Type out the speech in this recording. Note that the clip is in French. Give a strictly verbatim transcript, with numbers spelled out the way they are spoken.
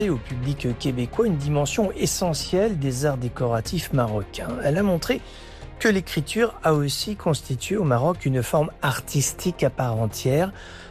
au public québécois une dimension essentielle des arts décoratifs marocains. Elle a montré que l'écriture a aussi constitué au Maroc une forme artistique à part entière,